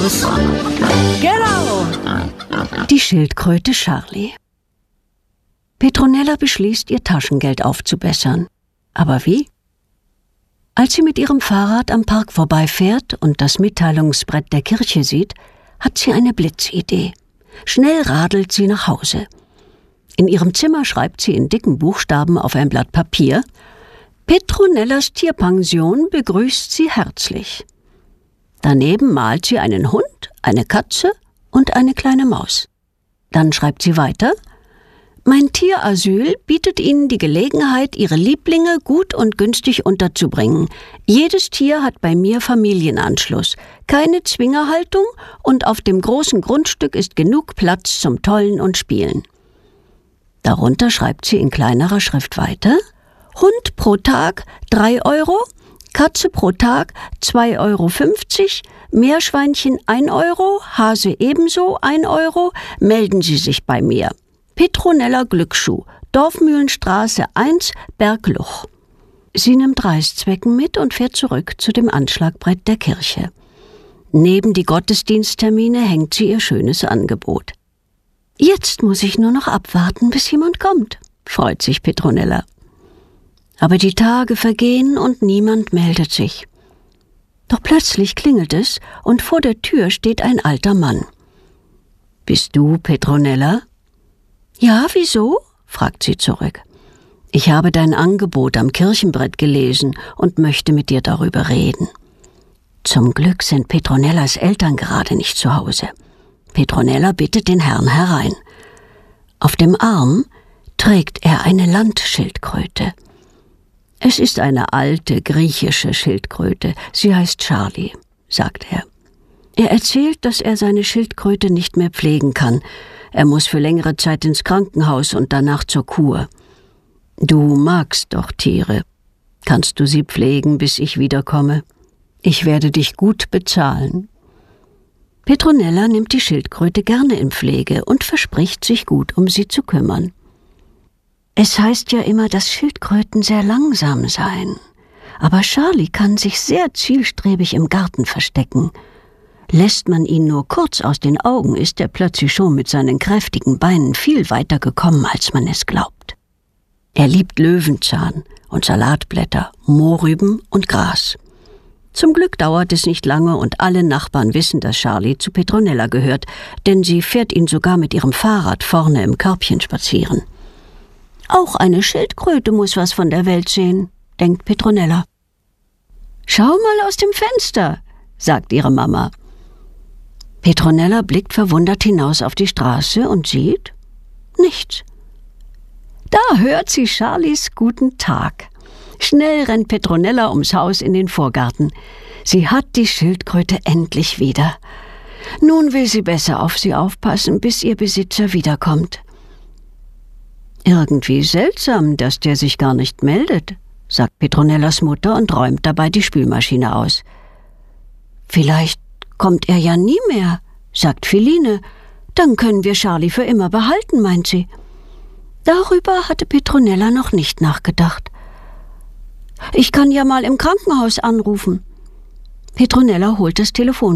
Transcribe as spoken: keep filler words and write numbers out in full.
los. Genau! Die Schildkröte Charlie. Petronella beschließt, ihr Taschengeld aufzubessern. Aber wie? Als sie mit ihrem Fahrrad am Park vorbeifährt und das Mitteilungsbrett der Kirche sieht, hat sie eine Blitzidee. Schnell radelt sie nach Hause. In ihrem Zimmer schreibt sie in dicken Buchstaben auf ein Blatt Papier: Petronellas Tierpension begrüßt sie herzlich. Daneben malt sie einen Hund, eine Katze und eine kleine Maus. Dann schreibt sie weiter: Mein Tierasyl bietet Ihnen die Gelegenheit, Ihre Lieblinge gut und günstig unterzubringen. Jedes Tier hat bei mir Familienanschluss, keine Zwingerhaltung und auf dem großen Grundstück ist genug Platz zum Tollen und Spielen. Darunter schreibt sie in kleinerer Schrift weiter: Hund pro Tag drei Euro, Katze pro Tag zwei Euro fünfzig, Meerschweinchen ein Euro, Hase ebenso ein Euro, melden Sie sich bei mir. Petronella Glücksschuh, Dorfmühlenstraße eins, Bergluch. Sie nimmt Reißzwecken mit und fährt zurück zu dem Anschlagbrett der Kirche. Neben die Gottesdiensttermine hängt sie ihr schönes Angebot. Jetzt muss ich nur noch abwarten, bis jemand kommt, freut sich Petronella. Aber die Tage vergehen und niemand meldet sich. Doch plötzlich klingelt es und vor der Tür steht ein alter Mann. »Bist du Petronella?« »Ja, wieso?« fragt sie zurück. »Ich habe dein Angebot am Kirchenbrett gelesen und möchte mit dir darüber reden.« Zum Glück sind Petronellas Eltern gerade nicht zu Hause. Petronella bittet den Herrn herein. Auf dem Arm trägt er eine Landschildkröte. »Es ist eine alte griechische Schildkröte. Sie heißt Charlie«, sagt er. Er erzählt, dass er seine Schildkröte nicht mehr pflegen kann. Er muss für längere Zeit ins Krankenhaus und danach zur Kur. »Du magst doch Tiere. Kannst du sie pflegen, bis ich wiederkomme? Ich werde dich gut bezahlen.« Petronella nimmt die Schildkröte gerne in Pflege und verspricht, sich gut um sie zu kümmern. Es heißt ja immer, dass Schildkröten sehr langsam seien. Aber Charlie kann sich sehr zielstrebig im Garten verstecken. Lässt man ihn nur kurz aus den Augen, ist er plötzlich schon mit seinen kräftigen Beinen viel weiter gekommen, als man es glaubt. Er liebt Löwenzahn und Salatblätter, Mohrrüben und Gras. Zum Glück dauert es nicht lange und alle Nachbarn wissen, dass Charlie zu Petronella gehört, denn sie fährt ihn sogar mit ihrem Fahrrad vorne im Körbchen spazieren. Auch eine Schildkröte muss was von der Welt sehen, denkt Petronella. »Schau mal aus dem Fenster«, sagt ihre Mama. Petronella blickt verwundert hinaus auf die Straße und sieht nichts. Da hört sie Charlies guten Tag. Schnell rennt Petronella ums Haus in den Vorgarten. Sie hat die Schildkröte endlich wieder. Nun will sie besser auf sie aufpassen, bis ihr Besitzer wiederkommt. »Irgendwie seltsam, dass der sich gar nicht meldet«, sagt Petronellas Mutter und räumt dabei die Spülmaschine aus. »Vielleicht kommt er ja nie mehr«, sagt Philine. »Dann können wir Charlie für immer behalten«, meint sie. Darüber hatte Petronella noch nicht nachgedacht. »Ich kann ja mal im Krankenhaus anrufen.« Petronella holt das Telefon